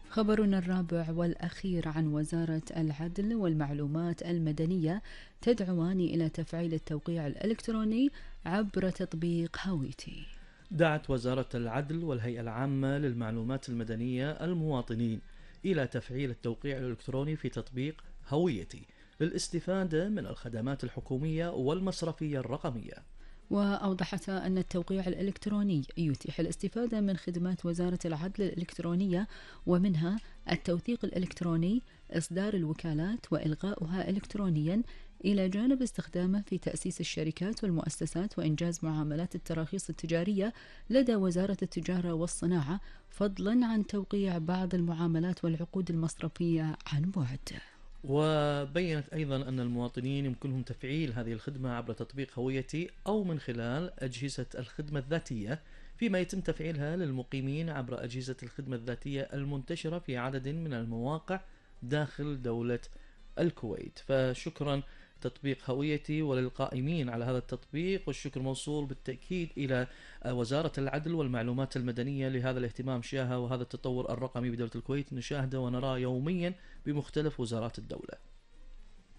خبرنا الرابع والأخير عن وزارة العدل والمعلومات المدنية تدعوان إلى تفعيل التوقيع الإلكتروني عبر تطبيق هويتي. دعت وزارة العدل والهيئة العامة للمعلومات المدنية المواطنين إلى تفعيل التوقيع الإلكتروني في تطبيق هويتي للاستفادة من الخدمات الحكومية والمصرفية الرقمية. وأوضحت أن التوقيع الإلكتروني يتيح الاستفادة من خدمات وزارة العدل الإلكترونية، ومنها التوثيق الإلكتروني، إصدار الوكالات وإلغاؤها إلكترونيا، إلى جانب استخدامه في تأسيس الشركات والمؤسسات وإنجاز معاملات التراخيص التجارية لدى وزارة التجارة والصناعة، فضلا عن توقيع بعض المعاملات والعقود المصرفية عن بعد. وبينت أيضا أن المواطنين يمكنهم تفعيل هذه الخدمة عبر تطبيق هويتي أو من خلال أجهزة الخدمة الذاتية، فيما يتم تفعيلها للمقيمين عبر أجهزة الخدمة الذاتية المنتشرة في عدد من المواقع داخل دولة الكويت. فشكرا تطبيق هويتي وللقائمين على هذا التطبيق، والشكر موصول بالتأكيد إلى وزارة العدل والمعلومات المدنية لهذا الاهتمام شياها وهذا التطور الرقمي بدولة الكويت نشاهده ونراه يوميا بمختلف وزارات الدولة.